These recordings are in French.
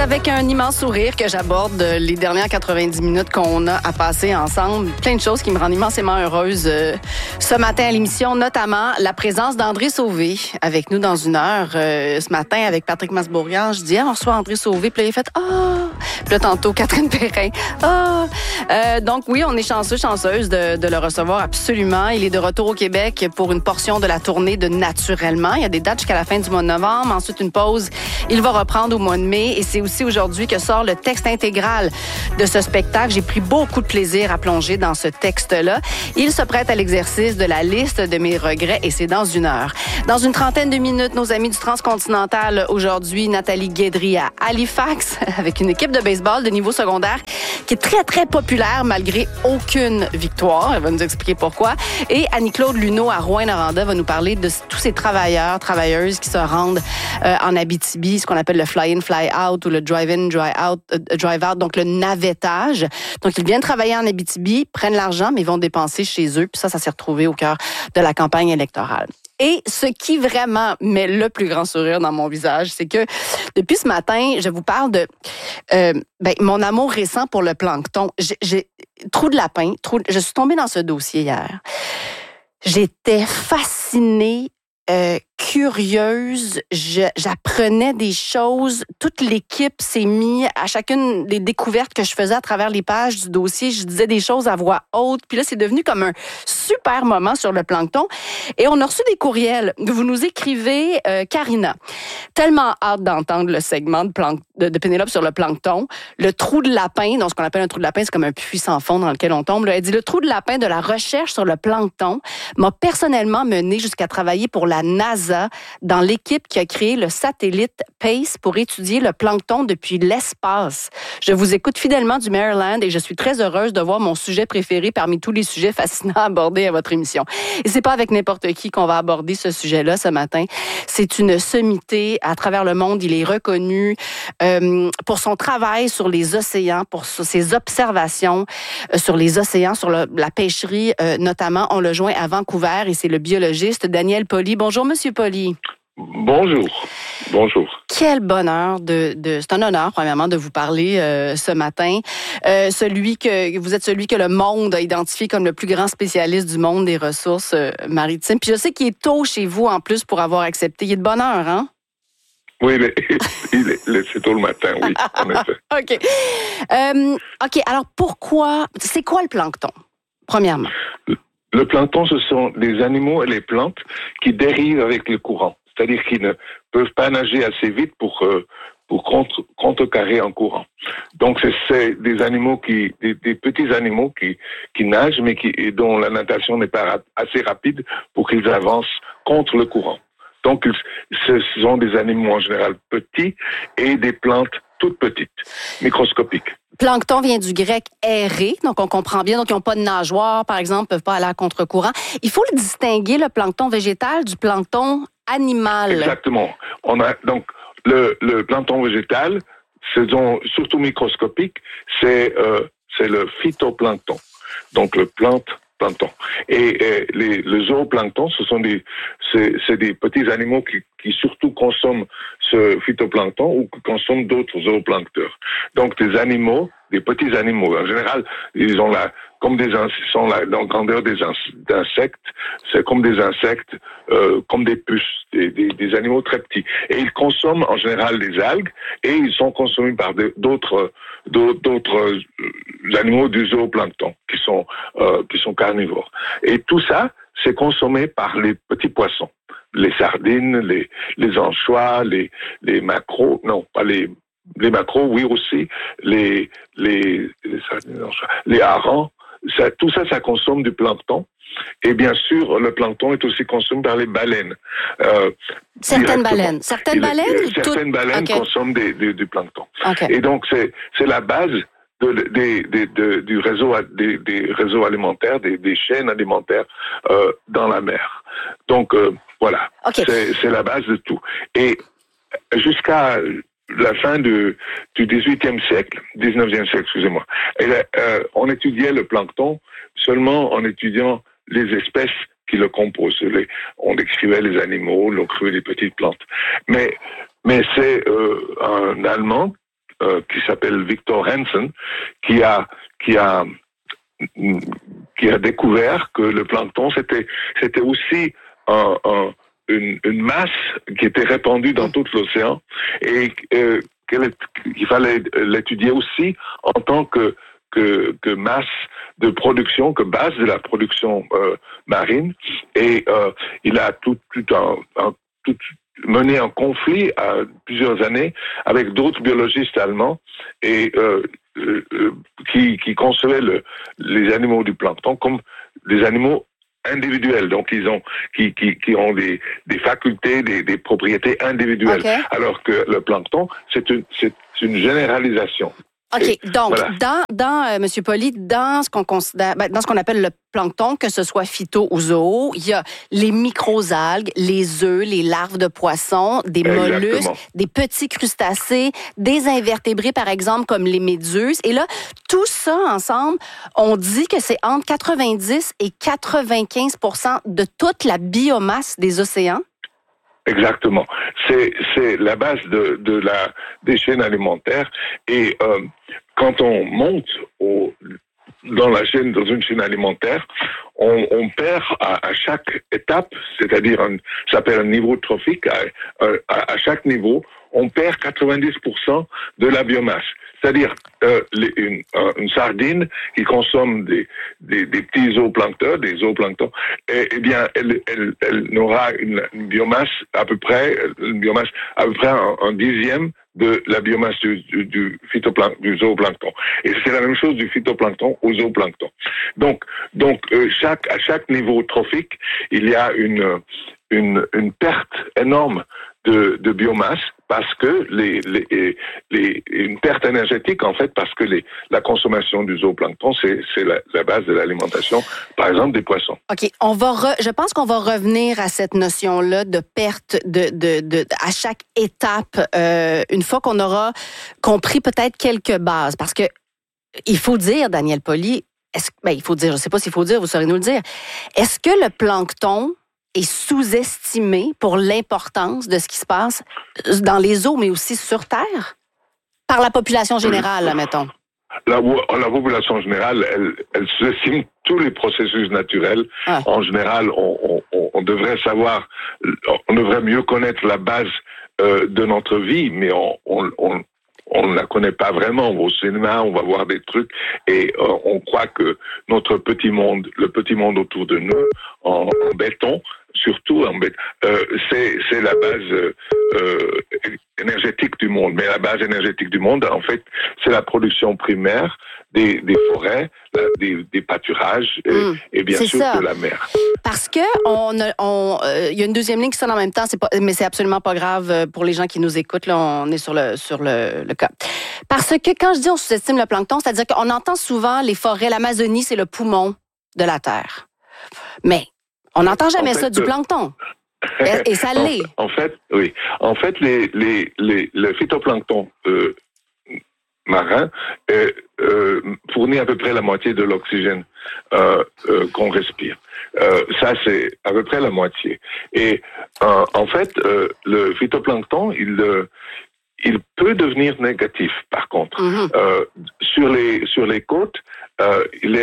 avec un immense sourire que j'aborde les dernières 90 minutes qu'on a à passer ensemble. Plein de choses qui me rendent immensément heureuse ce matin à l'émission, notamment la présence d'André Sauvé avec nous dans une heure. Ce matin, avec Patrick Masbourian, je dis, on reçoit André Sauvé, puis là, il a fait, Puis là, tantôt, Catherine Perrin, donc oui, on est chanceuse de le recevoir absolument. Il est de retour au Québec pour une portion de la tournée de Naturellement. Il y a des dates jusqu'à la fin du mois de novembre. Ensuite, une pause. Il va reprendre au mois de mai. Et c'est aussi aujourd'hui que sort le texte intégral de ce spectacle. J'ai pris beaucoup de plaisir à plonger dans ce texte-là. Il se prête à l'exercice de la liste de mes regrets et c'est dans une heure. Dans une trentaine de minutes, nos amis du Transcontinental aujourd'hui, Nathalie Guédry à Halifax avec une équipe de baseball de niveau secondaire qui est très, très populaire malgré aucune victoire. Elle va nous expliquer pourquoi. Et Annie-Claude Luneau à Rouyn-Noranda va nous parler de tous ces travailleuses qui se rendent en Abitibi, ce qu'on appelle le fly-in, fly-out ou le drive-in, drive-out, donc le navettage. Donc, ils viennent travailler en Abitibi, prennent l'argent, mais ils vont dépenser chez eux. Puis ça s'est retrouvé au cœur de la campagne électorale. Et ce qui vraiment met le plus grand sourire dans mon visage, c'est que depuis ce matin, je vous parle de mon amour récent pour le plancton. Trou de lapin, je suis tombée dans ce dossier hier. J'étais fascinée, curieuse, j'apprenais des choses. Toute l'équipe s'est mise à chacune des découvertes que je faisais à travers les pages du dossier. Je disais des choses à voix haute. Puis là, c'est devenu comme un super moment sur le plancton. Et on a reçu des courriels. Vous nous écrivez, Karina, tellement hâte d'entendre le segment de Pénélope sur le plancton. Le trou de lapin, donc ce qu'on appelle un trou de lapin, c'est comme un puits sans fond dans lequel on tombe. Là, elle dit, le trou de lapin de la recherche sur le plancton m'a personnellement mené jusqu'à travailler pour la NASA dans l'équipe qui a créé le satellite PACE pour étudier le plancton depuis l'espace. Je vous écoute fidèlement du Maryland et je suis très heureuse de voir mon sujet préféré parmi tous les sujets fascinants abordés à votre émission. Et c'est pas avec n'importe qui qu'on va aborder ce sujet-là ce matin. C'est une sommité à travers le monde. Il est reconnu pour son travail sur les océans, pour ses observations sur les océans, sur la pêcherie notamment. On le joint à Vancouver et c'est le biologiste Daniel Pauly. Bonjour, Monsieur Pauly. Bonjour. Quel bonheur c'est un honneur premièrement de vous parler ce matin. Vous êtes celui que le monde a identifié comme le plus grand spécialiste du monde des ressources maritimes. Puis je sais qu'il est tôt chez vous en plus pour avoir accepté. Il est de bonne heure, hein? Oui, c'est tôt le matin, oui, en effet. OK, alors c'est quoi le plancton, premièrement? Le plancton, ce sont les animaux et les plantes qui dérivent avec le courant. C'est-à-dire qu'ils ne peuvent pas nager assez vite pour contrecarrer un courant. Donc, c'est des animaux des petits animaux qui nagent, mais dont la natation n'est pas assez rapide pour qu'ils avancent contre le courant. Donc, ce sont des animaux en général petits et des plantes toutes petites, microscopiques. Plancton vient du grec errer, donc on comprend bien. Donc, ils n'ont pas de nageoire, par exemple, peuvent pas aller à contre-courant. Il faut le distinguer, le plancton végétal, du plancton animal. Exactement. On a donc le plancton végétal, surtout microscopique, c'est le phytoplancton. Donc, le plancton. Et le zooplancton, c'est des petits animaux qui surtout consomment ce phytoplancton ou qui consomment d'autres zooplancteurs. Donc des petits animaux. En général, ils ont comme sont la grandeur des insectes. C'est comme des insectes, comme des puces, des animaux très petits. Et ils consomment en général des algues et ils sont consommés par d'autres animaux du zooplancton qui sont carnivores. Et tout ça, c'est consommé par les petits poissons. Les sardines, les anchois, les maquereaux, non, pas les maquereaux, oui aussi, les sardines, les anchois, les harengs, tout ça, ça consomme du plancton. Et bien sûr, le plancton est aussi consommé par les baleines. Certaines baleines consomment du plancton. Okay. Et donc, c'est la base du réseau, des réseaux alimentaires, des chaînes alimentaires dans la mer. Donc, voilà, okay. C'est la base de tout. Et jusqu'à la fin du 19e siècle, excusez-moi, on étudiait le plancton seulement en étudiant les espèces qui le composent. On décrivait les animaux, on décrivait les petites plantes. Mais c'est un Allemand qui s'appelle Victor Hansen, qui a découvert que le plancton c'était aussi une masse qui était répandue dans tout l'océan et qu'il fallait l'étudier aussi en tant que masse de production, que base de la production marine. Et il a tout mené un conflit à plusieurs années avec d'autres biologistes allemands et qui concevaient les animaux du plancton comme des animaux individuels, donc qui ont des facultés, des propriétés individuelles, okay. Alors que le plancton, c'est une généralisation. OK. Donc, voilà. dans M. Poli, dans ce qu'on considère, dans ce qu'on appelle le plancton, que ce soit phyto ou zoo, il y a les microalgues, les œufs, les larves de poissons, des mollusques, des petits crustacés, des invertébrés, par exemple, comme les méduses. Et là, tout ça ensemble, on dit que c'est entre 90 et 95% de toute la biomasse des océans. Exactement. C'est la base des chaînes alimentaires et quand on monte dans une chaîne alimentaire, on perd à chaque étape, c'est-à-dire ça s'appelle un niveau trophique, à chaque niveau, on perd 90% de la biomasse. C'est-à-dire une sardine qui consomme des petits zooplanctons, eh bien elle n'aura une biomasse à peu près un dixième de la biomasse du zooplancton. Et c'est la même chose du phytoplancton au zooplancton. Donc à chaque niveau trophique, il y a une perte énorme de biomasse parce que une perte énergétique en fait parce que la consommation du zooplancton c'est la base de l'alimentation par exemple des poissons. OK, je pense qu'on va revenir à cette notion-là de perte de à chaque étape une fois qu'on aura compris peut-être quelques bases parce que il faut dire Daniel Poli, il faut dire, je sais pas s'il faut dire, vous saurez nous le dire. Est-ce que le plancton est sous-estimé pour l'importance de ce qui se passe dans les eaux, mais aussi sur Terre, par la population générale, mettons? La population générale, elle sous-estime tous les processus naturels. Ah. En général, on devrait savoir, on devrait mieux connaître la base de notre vie, mais on ne la connaît pas vraiment. On va au cinéma, on va voir des trucs et on croit que notre petit monde, le petit monde autour de nous, en béton, surtout en béton, c'est la base énergétique du monde. Mais la base énergétique du monde, en fait, c'est la production primaire des forêts, des pâturages et bien sûr de la mer. Parce que il y a une deuxième ligne qui sonne en même temps, mais c'est absolument pas grave pour les gens qui nous écoutent. Là, on est sur le cas. Parce que quand je dis on sous-estime le plancton, c'est-à-dire qu'on entend souvent les forêts, l'Amazonie, c'est le poumon de la Terre. Mais on n'entend jamais ça du plancton. Et ça l'est. En fait, oui. En fait, le phytoplancton marin fournit à peu près la moitié de l'oxygène qu'on respire. Ça, c'est à peu près la moitié. Et en fait, le phytoplancton, il peut devenir négatif, par contre. Mm-hmm. Sur les côtes, il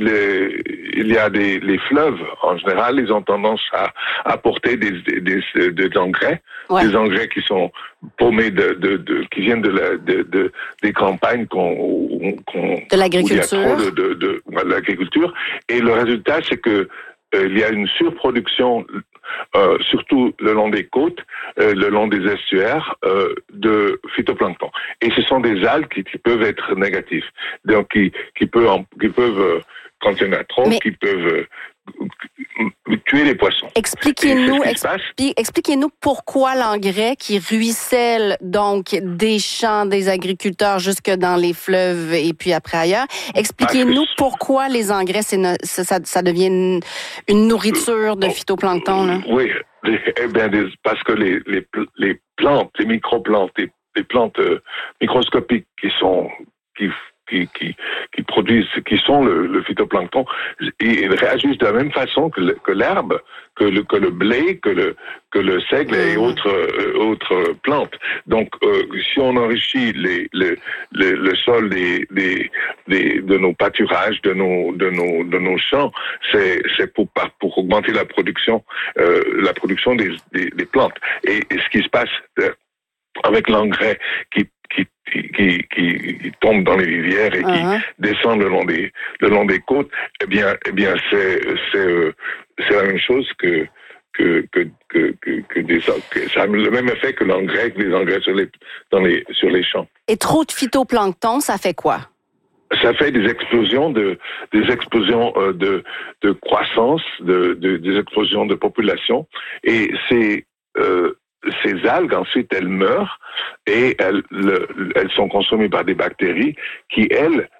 y a les fleuves, en général, ils ont tendance à apporter des engrais, ouais. Des engrais qui sont paumés qui viennent des campagnes de l'agriculture. Où il y a trop de l'agriculture. Et le résultat, c'est que il y a une surproduction, surtout le long des côtes, le long des estuaires, de phytoplancton. Et ce sont des algues qui peuvent être négatives, donc qui peuvent, quand il y en a trop, qui peuvent tuer les poissons. Expliquez-nous pourquoi l'engrais qui ruisselle donc des champs des agriculteurs jusque dans les fleuves et puis après ailleurs. Expliquez-nous pourquoi les engrais ça devient une nourriture de phytoplancton là. Oui, parce que les plantes, les microplantes, les plantes microscopiques qui qui sont le phytoplancton, ils réagissent de la même façon que l'herbe, que le blé, que le seigle et autres plantes. Donc, si on enrichit le sol de nos pâturages, de nos champs, c'est pour augmenter la production des plantes. Et ce qui se passe avec l'engrais qui tombe dans les rivières et qui descend le long des côtes, eh bien c'est la même chose que ça a le même effet que les engrais sur les champs. Et trop de phytoplancton, ça fait quoi? Ça fait des explosions de croissance, des explosions de population, et ces algues, ensuite, elles meurent et elles sont consommées par des bactéries qui, elles,